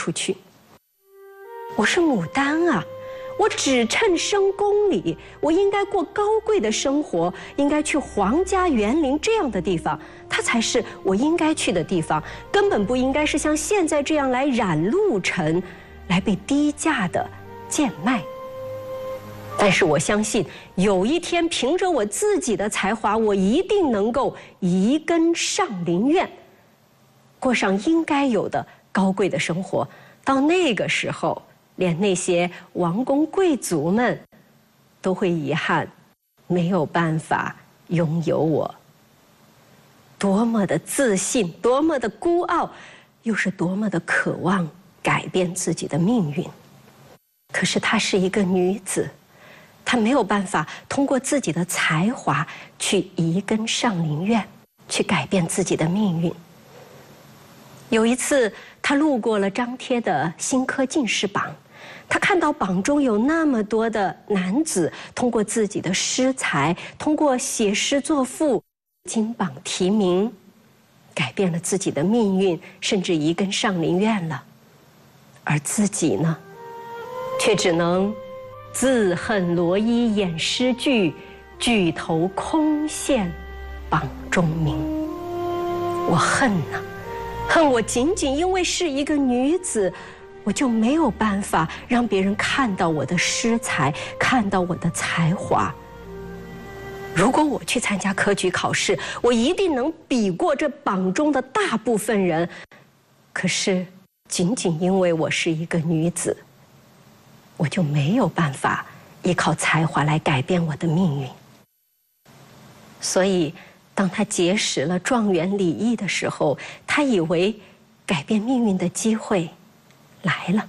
出去。我是牡丹啊，我只称深宫里，我应该过高贵的生活，应该去皇家园林这样的地方，它才是我应该去的地方，根本不应该是像现在这样来染露尘，来被低价的贱卖。但是我相信，有一天凭着我自己的才华，我一定能够移根上林苑，过上应该有的高贵的生活。到那个时候，连那些王公贵族们都会遗憾没有办法拥有我。多么的自信，多么的孤傲，又是多么的渴望改变自己的命运。可是她是一个女子，她没有办法通过自己的才华去移根上林苑，去改变自己的命运。有一次，她路过了张贴的新科进士榜，她看到榜中有那么多的男子通过自己的诗才，通过写诗作赋，金榜题名，改变了自己的命运，甚至移根上林苑了。而自己呢，却只能自恨罗衣演诗句，举头空羡榜中名。我恨呐，恨我仅仅因为是一个女子，我就没有办法让别人看到我的诗才，看到我的才华。如果我去参加科举考试，我一定能比过这榜中的大部分人。可是，仅仅因为我是一个女子，我就没有办法依靠才华来改变我的命运。所以，当他结识了状元李益的时候，他以为改变命运的机会来了。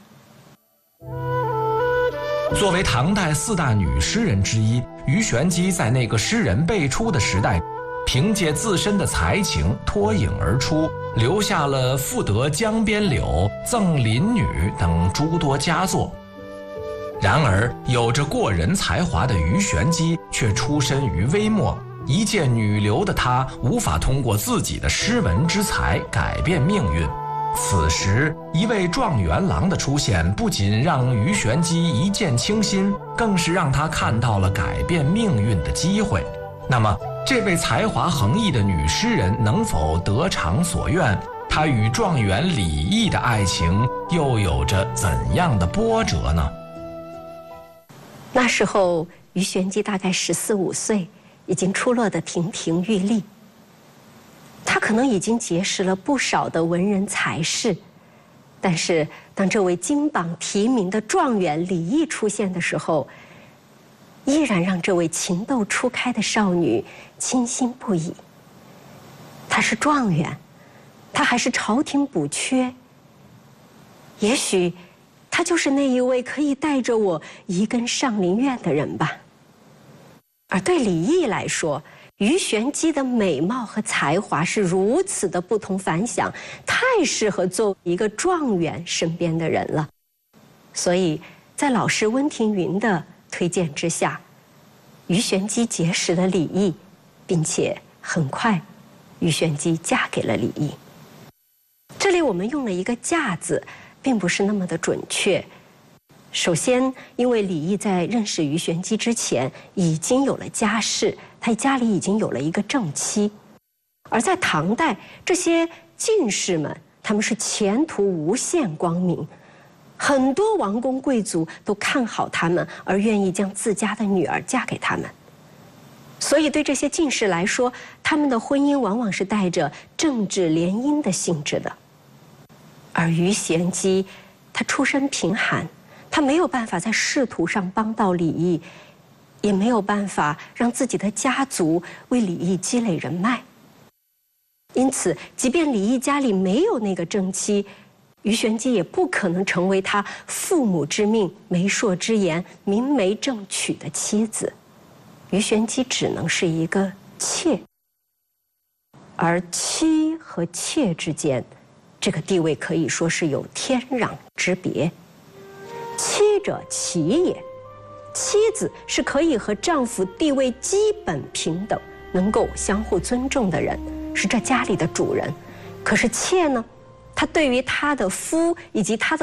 作为唐代4大女诗人之一，鱼玄机在那个诗人辈出的时代，凭借自身的才情脱颖而出，留下了《赋得江边柳》《赠邻女》等诸多佳作。然而，有着过人才华的鱼玄机却出身于微末，一介女流的她无法通过自己的诗文之才改变命运。此时，一位状元郎的出现，不仅让鱼玄机一见倾心，更是让他看到了改变命运的机会。那么，这位才华横溢的女诗人能否得偿所愿？她与状元李益的爱情又有着怎样的波折呢？ 那时候，鱼玄机大概14、15岁，已经出落得亭亭玉立。他可能已经结识了不少的文人才士，但是当这位金榜题名的状元李益出现的时候，依然让这位情窦初开的少女倾心不已。他是状元，他还是朝廷补缺，也许他就是那一位可以带着我移根上林苑的人吧。而对李益来说，鱼玄机的美貌和才华是如此的不同凡响，太适合作为一个状元身边的人了。所以在老师温庭筠的推荐之下，鱼玄机结识了李益，并且很快鱼玄机嫁给了李益。这里我们用了一个嫁字，并不是那么的准确。首先，因为李益在认识鱼玄机之前已经有了家室，他家里已经有了一个正妻。而在唐代，这些进士们他们是前途无限光明，很多王公贵族都看好他们，而愿意将自家的女儿嫁给他们。所以对这些进士来说，他们的婚姻往往是带着政治联姻的性质的。而鱼玄机，他出身贫寒，他没有办法在仕途上帮到李益，也没有办法让自己的家族为李益积累人脉。因此，即便李益家里没有那个正妻，鱼玄机也不可能成为他父母之命、媒妁之言、明媒正娶的妻子。鱼玄机只能是一个妾，而妻和妾之间，这个地位可以说是有天壤之别。妻者齐也，妻子是可以和丈夫地位基本平等，能够相互尊重的人，是这家里的主人。可是妾呢，她对于她的夫以及她的